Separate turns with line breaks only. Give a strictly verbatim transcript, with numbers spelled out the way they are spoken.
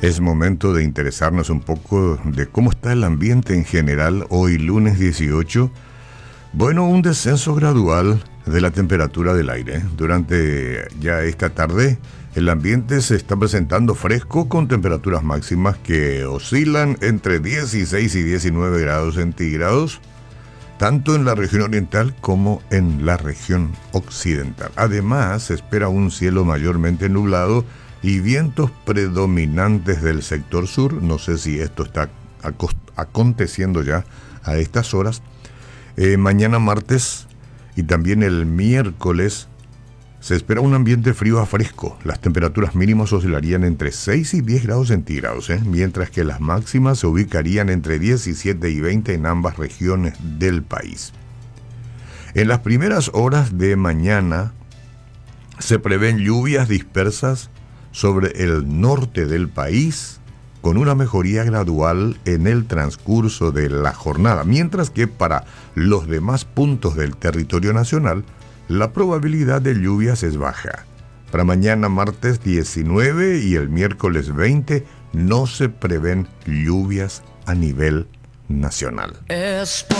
Es momento de interesarnos un poco de cómo está el ambiente en general hoy lunes dieciocho. Bueno, un descenso gradual de la temperatura del aire. Durante ya esta tarde, el ambiente se está presentando fresco con temperaturas máximas que oscilan entre dieciséis y diecinueve grados centígrados, tanto en la región oriental como en la región occidental. Además, se espera un cielo mayormente nublado y vientos predominantes del sector sur. No sé si esto está aconteciendo ya a estas horas. Eh, mañana martes y también el miércoles se espera un ambiente frío a fresco. Las temperaturas mínimas oscilarían entre seis y diez grados centígrados, ¿eh? mientras que las máximas se ubicarían entre diecisiete y veinte en ambas regiones del país. En las primeras horas de mañana se prevén lluvias dispersas sobre el norte del país, con una mejoría gradual en el transcurso de la jornada, mientras que para los demás puntos del territorio nacional, la probabilidad de lluvias es baja. Para mañana martes diecinueve y el miércoles veinte no se prevén lluvias a nivel nacional. Es